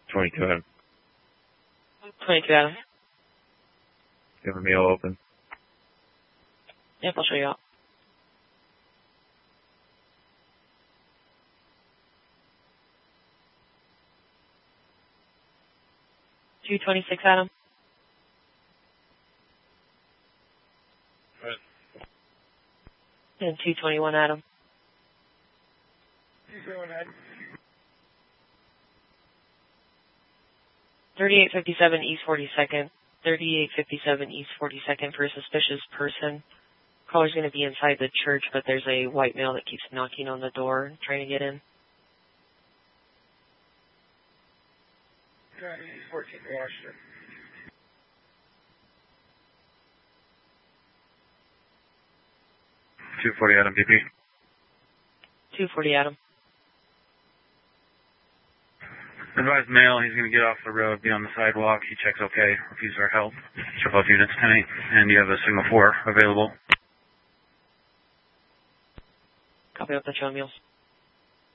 22 Adam. 22 Adam. You have a meal open? Yep, I'll show you out. $226 Adam. Right. And $221 Adam. 3857 East 42nd. 3857 East 42nd for a suspicious person. Caller's going to be inside the church, but there's a white male that keeps knocking on the door, trying to get in. 14 Washington. 240 Adam, BP. 240 Adam. Advised male, he's going to get off the road, be on the sidewalk. He checks okay. Refuse our help. Show both units 10-8. And you have a signal 4 available. Copy up the show meals.